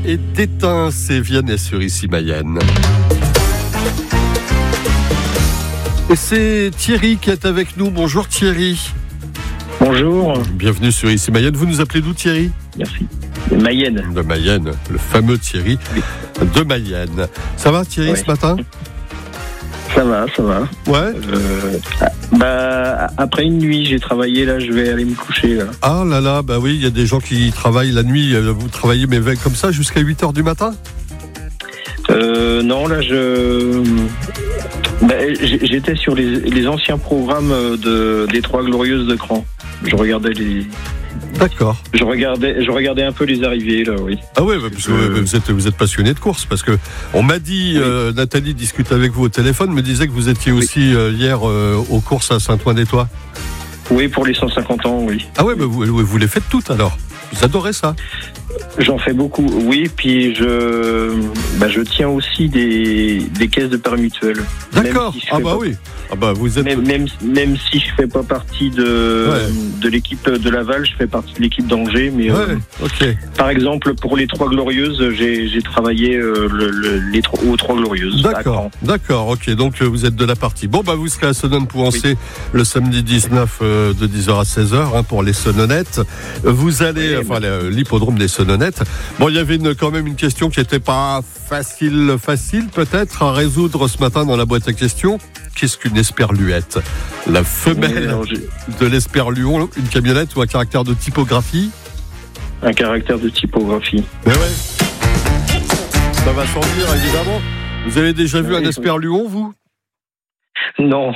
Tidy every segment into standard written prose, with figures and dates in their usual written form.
et d'étain, c'est Vianney sur ici Mayenne. Et c'est Thierry qui est avec nous. Bonjour Thierry. Bonjour. Bienvenue sur ici Mayenne. Vous nous appelez d'où Thierry ? Merci. De Mayenne. De Mayenne, le fameux Thierry de Mayenne. Ça va Thierry ce matin ? Ça va. Ouais. Après une nuit, j'ai travaillé, là, je vais aller me coucher, là. Ah là là, bah oui, il y a des gens qui travaillent la nuit. Vous travaillez mais comme ça jusqu'à 8h du matin ? Non, là, j'étais sur les anciens programmes des Trois Glorieuses de Cran. Je regardais D'accord. Je regardais un peu les arrivées, là, oui. Ah ouais, parce que vous êtes passionné de course, parce que on m'a dit, oui. Nathalie discute avec vous au téléphone, me disait que vous étiez aussi hier aux courses à Saint-Ouen-des-Toits. Oui, pour les 150 ans, oui. Ah ouais, vous les faites toutes alors. Vous adorez ça ? J'en fais beaucoup, oui. Puis je tiens aussi des caisses de pari mutuelles. D'accord. Oui. Ah bah vous êtes. Même si je fais pas partie de l'équipe de Laval, je fais partie de l'équipe d'Angers. Mais ok. Par exemple, pour les Trois Glorieuses, j'ai travaillé aux Trois Glorieuses. D'accord. Ok. Donc vous êtes de la partie. Bon vous serez à Senones-Pouancé le samedi 19 de 10h à 16h pour les Senonnettes. Vous allez l'hippodrome des Senonnettes. Bon, il y avait quand même une question qui n'était pas facile peut-être à résoudre ce matin dans la boîte à questions. Qu'est-ce qu'une esperluette ? La femelle de l'esperluon, une camionnette ou un caractère de typographie ? Un caractère de typographie. Mais ouais. Ça va sans dire, évidemment. Vous avez déjà vu un esperluon, vous ? Non.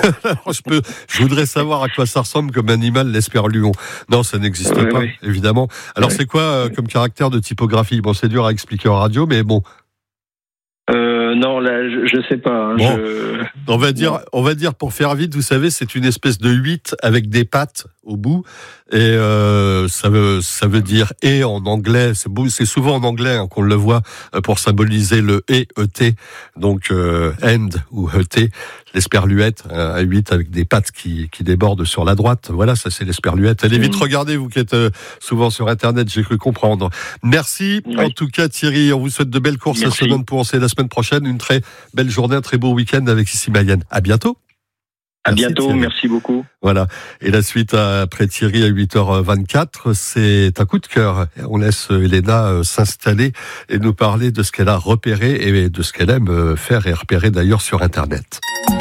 Je voudrais savoir à quoi ça ressemble comme animal, l'esperluon. Non, ça n'existe pas, évidemment. Alors, c'est quoi comme caractère de typographie ? Bon, c'est dur à expliquer en radio, mais bon. Non, là, je sais pas. Bon, on va dire pour faire vite, vous savez, c'est une espèce de 8 avec des pattes au bout, et ça veut dire et en anglais. C'est souvent en anglais qu'on le voit pour symboliser le et donc end ou et. L'esperluette, un 8 avec des pattes qui débordent sur la droite. Voilà, ça c'est l'esperluette. Allez vite, regardez, vous qui êtes souvent sur Internet, j'ai cru comprendre. Merci, en tout cas Thierry, on vous souhaite de belles courses à Senones-Pouancé la semaine prochaine. Une très belle journée, un très beau week-end avec ici Mayenne. À bientôt. Thierry. Merci beaucoup. Voilà. Et la suite après Thierry à 8h24, c'est un coup de cœur. On laisse Elena s'installer et nous parler de ce qu'elle a repéré et de ce qu'elle aime faire et repérer d'ailleurs sur Internet.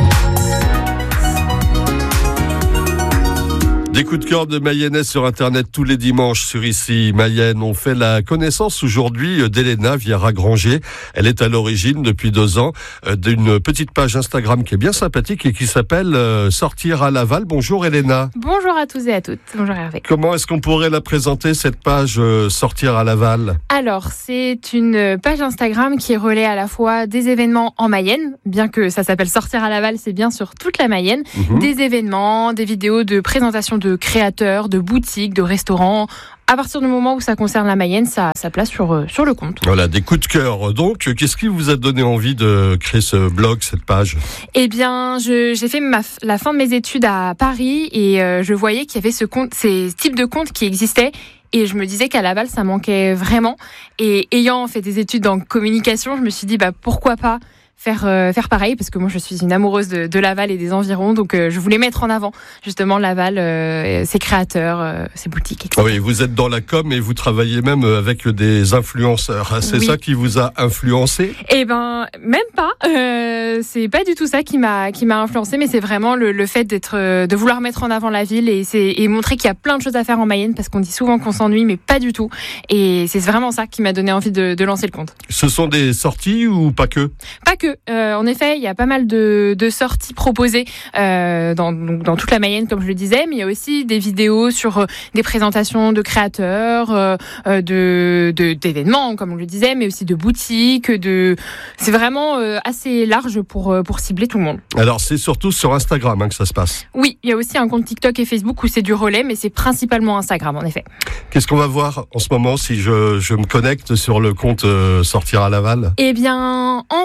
Des coups de cœur de Mayennais sur Internet tous les dimanches sur ici Mayenne. On fait la connaissance aujourd'hui d'Elena Vieira-Granger. Elle est à l'origine depuis 2 ans d'une petite page Instagram qui est bien sympathique et qui s'appelle Sortir à Laval. Bonjour Elena. Bonjour à tous et à toutes. Bonjour Hervé. Comment est-ce qu'on pourrait la présenter cette page Sortir à Laval ? Alors c'est une page Instagram qui relaie à la fois des événements en Mayenne, bien que ça s'appelle Sortir à Laval, c'est bien sur toute la Mayenne, des événements, des vidéos de présentation de créateurs, de boutiques, de restaurants. À partir du moment où ça concerne la Mayenne, ça place sur le compte. Voilà, des coups de cœur. Donc, qu'est-ce qui vous a donné envie de créer ce blog, cette page ? Eh bien, j'ai fait la fin de mes études à Paris et je voyais qu'il y avait ces types de comptes qui existaient. Et je me disais qu'à Laval, ça manquait vraiment. Et ayant fait des études en communication, je me suis dit, pourquoi pas faire pareil, parce que moi je suis une amoureuse de Laval et des environs, donc je voulais mettre en avant justement Laval, ses créateurs, ses boutiques, etc. Oui, vous êtes dans la com et vous travaillez même avec des influenceurs. C'est ça qui vous a influencé ? Eh ben, même pas. C'est pas du tout ça qui m'a influencé, mais c'est vraiment le fait de vouloir mettre en avant la ville et montrer qu'il y a plein de choses à faire en Mayenne, parce qu'on dit souvent qu'on s'ennuie, mais pas du tout. Et c'est vraiment ça qui m'a donné envie de lancer le compte. Ce sont des sorties ou pas que ? Pas que. En effet, il y a pas mal de sorties proposées dans toute la Mayenne, comme je le disais, mais il y a aussi des vidéos sur des présentations de créateurs, d'événements, comme on le disait, mais aussi de boutiques. C'est vraiment assez large pour cibler tout le monde. Alors, c'est surtout sur Instagram que ça se passe ? Oui, il y a aussi un compte TikTok et Facebook où c'est du relais, mais c'est principalement Instagram, en effet. Qu'est-ce qu'on va voir en ce moment si je me connecte sur le compte Sortir à Laval ? Eh bien, en ce moment,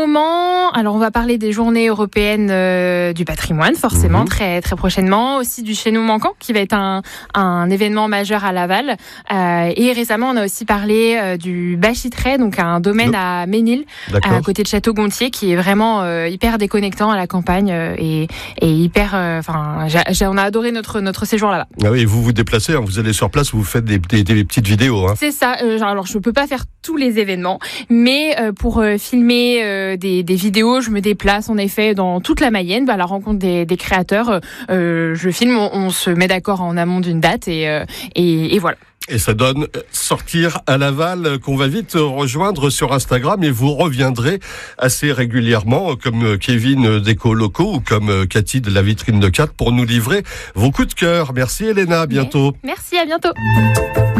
moment, alors on va parler des journées européennes du patrimoine, forcément, très, très prochainement. Aussi du Chez nous manquant, qui va être un événement majeur à Laval. Et récemment, on a aussi parlé du Bachitray, donc un domaine à Ménil, à côté de Château-Gontier, qui est vraiment hyper déconnectant à la campagne et hyper... on a adoré notre séjour là-bas. Ah oui, vous vous déplacez, vous allez sur place, vous faites des petites vidéos. C'est ça. Alors, je ne peux pas faire tous les événements, mais pour filmer des vidéos, je me déplace en effet dans toute la Mayenne, à la rencontre des créateurs. Je filme, on se met d'accord en amont d'une date et voilà. Et ça donne Sortir à Laval, qu'on va vite rejoindre sur Instagram, et vous reviendrez assez régulièrement, comme Kevin d'Éco-Locaux ou comme Cathy de la Vitrine de 4, pour nous livrer vos coups de cœur. Merci Elena, à bientôt. Merci, à bientôt.